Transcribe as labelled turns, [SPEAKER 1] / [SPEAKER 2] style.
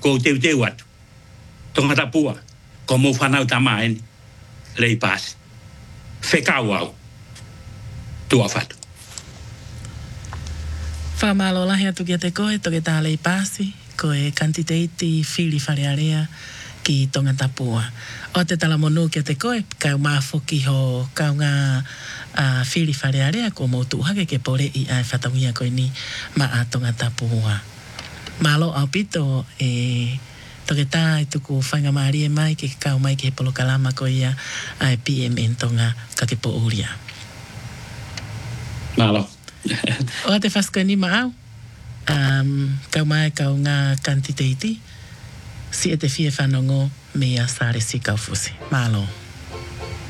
[SPEAKER 1] ko te wat tonga tapua ko mo fanau tamaen lei pas fekau tua fatu
[SPEAKER 2] Whamalo lahi atu kia te koe, toke tā lei pāsi, koe kantiteiti whiri wharearea ki tonga tapua. O te tala monu kia te koe, kau māwhoki ho kau ngā whiri wharearea ko moutu hake ke pore i ai whataungia koe ni ma a tonga tapua. Malo au pito toke tā i tuku whainga maari e mai ke kau mai ke he polo kalama ko ia ai PMN tonga kakepo uria.
[SPEAKER 1] Malo.
[SPEAKER 2] O te whasko ni maau, kau mai kau ngā kantiteiti, si e te fie whanongo mea sare si kau fusi. Malo.